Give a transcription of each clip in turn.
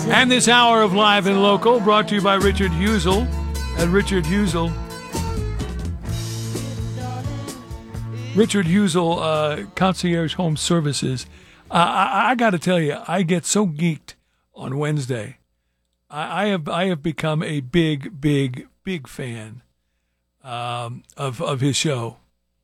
And this hour of Live and Local brought to you by Richard Husel at Richard Husel. Richard Husel, Concierge Home Services. I got to tell you, I get so geeked on Wednesday. I have become a big fan of his show,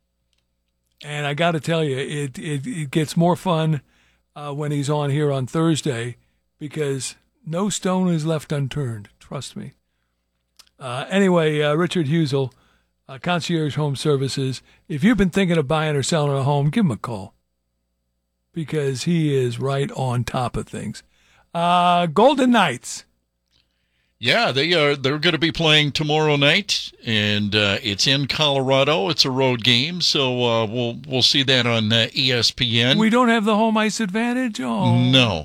and I got to tell you, it gets more fun when he's on here on Thursday because no stone is left unturned. Trust me. Anyway, Richard Husel, Concierge Home Services. If you've been thinking of buying or selling a home, give him a call because he is right on top of things. Golden Knights. Yeah, they're going to be playing tomorrow night, and it's in Colorado. It's a road game, so we'll see that on ESPN. We don't have the home ice advantage? Oh. No.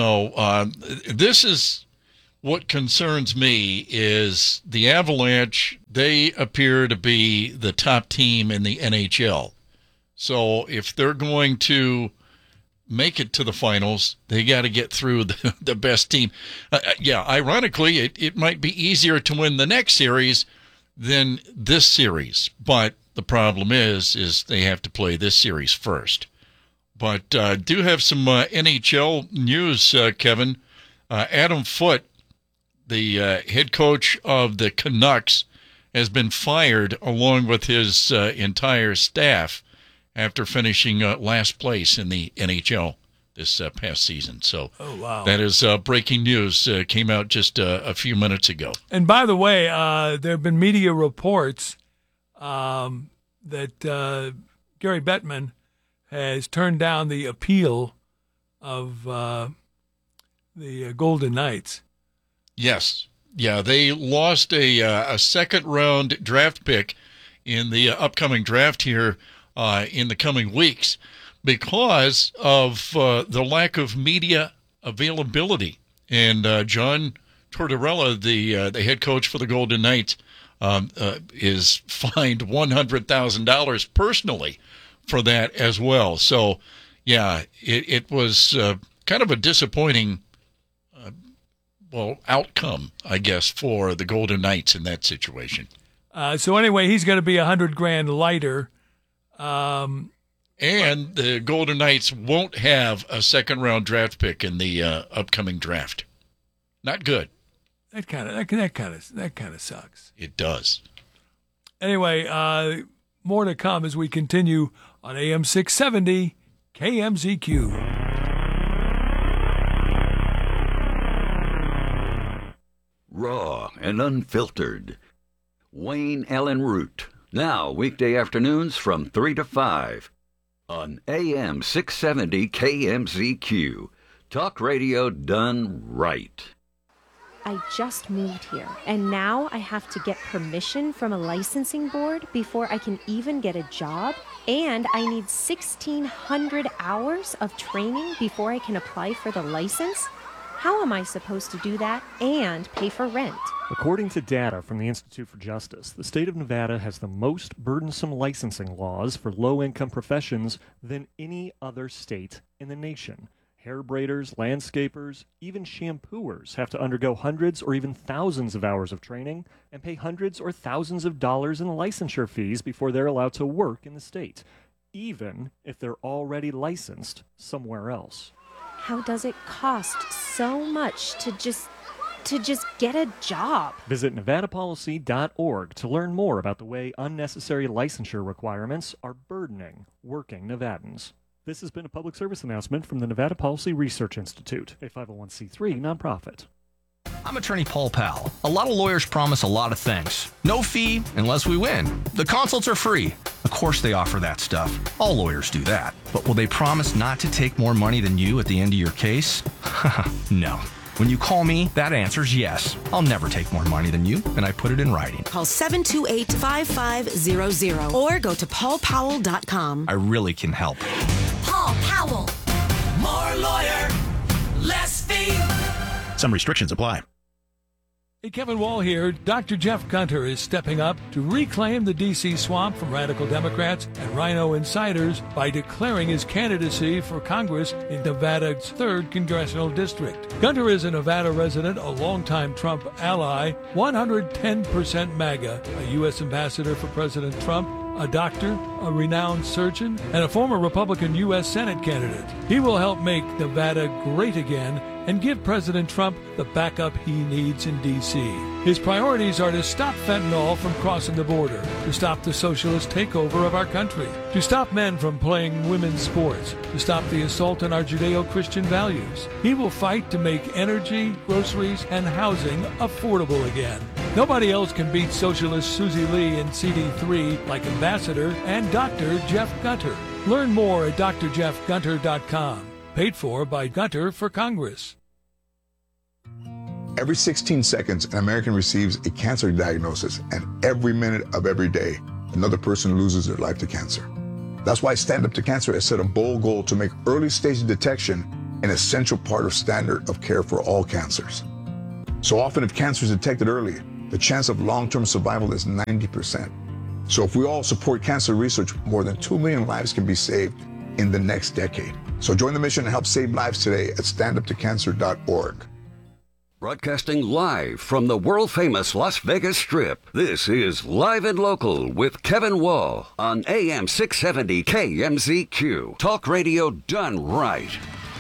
This is what concerns me is the Avalanche. They appear to be the top team in the NHL. So if they're going to make it to the finals, they got to get through the best team. Ironically, it might be easier to win the next series than this series, but the problem is they have to play this series first. But do have some NHL news, Kevin. Adam Foote, the head coach of the Canucks, has been fired along with his entire staff after finishing last place in the NHL this past season. So that is breaking news. Came out just a few minutes ago. And by the way, there have been media reports that Gary Bettman has turned down the appeal of the Golden Knights. Yes. Yeah, they lost a second-round draft pick in the upcoming draft here in the coming weeks because of the lack of media availability. And John Tortorella, the head coach for the Golden Knights, is fined $100,000 personally for that as well. So, yeah, it was kind of a disappointing outcome, I guess, for the Golden Knights in that situation. So anyway, he's going to be $100,000 lighter. And the Golden Knights won't have a second-round draft pick in the upcoming draft. Not good. That kind of sucks. It does. Anyway, more to come as we continue on AM 670 KMZQ. Raw and unfiltered. Wayne Allen Root. Now, weekday afternoons from 3 to 5 on AM 670 KMZQ. Talk radio done right. I just moved here, and now I have to get permission from a licensing board before I can even get a job, and I need 1,600 hours of training before I can apply for the license? How am I supposed to do that and pay for rent? According to data from the Institute for Justice, the state of Nevada has the most burdensome licensing laws for low-income professions than any other state in the nation. Hair braiders, landscapers, even shampooers have to undergo hundreds or even thousands of hours of training and pay hundreds or thousands of dollars in licensure fees before they're allowed to work in the state, even if they're already licensed somewhere else. How does it cost so much to just get a job? Visit NevadaPolicy.org to learn more about the way unnecessary licensure requirements are burdening working Nevadans. This has been a public service announcement from the Nevada Policy Research Institute, a 501c3 nonprofit. I'm attorney Paul Powell. A lot of lawyers promise a lot of things. No fee unless we win. The consults are free. Of course they offer that stuff. All lawyers do that. But will they promise not to take more money than you at the end of your case? No. When you call me, that answer's yes. I'll never take more money than you, and I put it in writing. Call 728-5500 or go to paulpowell.com. I really can help. Paul Powell. More lawyer, less fee. Some restrictions apply. Hey, Kevin Wall here. Dr. Jeff Gunter is stepping up to reclaim the D.C. swamp from radical Democrats and Rhino insiders by declaring his candidacy for Congress in Nevada's 3rd Congressional District. Gunter is a Nevada resident, a longtime Trump ally, 110% MAGA, a U.S. ambassador for President Trump, a doctor, a renowned surgeon, and a former Republican U.S. Senate candidate. He will help make Nevada great again and give President Trump the backup he needs in D.C. His priorities are to stop fentanyl from crossing the border, to stop the socialist takeover of our country, to stop men from playing women's sports, to stop the assault on our Judeo-Christian values. He will fight to make energy, groceries, and housing affordable again. Nobody else can beat socialist Susie Lee and CD3 like Ambassador and Dr. Jeff Gunter. Learn more at drjeffgunter.com. Paid for by Gunter for Congress. Every 16 seconds, an American receives a cancer diagnosis, and every minute of every day, another person loses their life to cancer. That's why Stand Up to Cancer has set a bold goal to make early-stage detection an essential part of standard of care for all cancers. So often, if cancer is detected early, the chance of long-term survival is 90%. So if we all support cancer research, more than 2 million lives can be saved in the next decade. So join the mission and help save lives today at standuptocancer.org. Broadcasting live from the world-famous Las Vegas Strip, this is Live and Local with Kevin Wall on AM 670 KMZQ. Talk radio done right.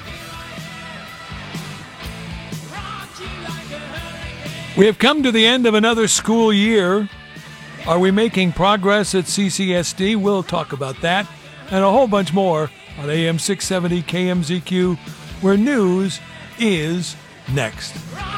We have come to the end of another school year. Are we making progress at CCSD? We'll talk about that and a whole bunch more on AM 670 KMZQ, where news is next.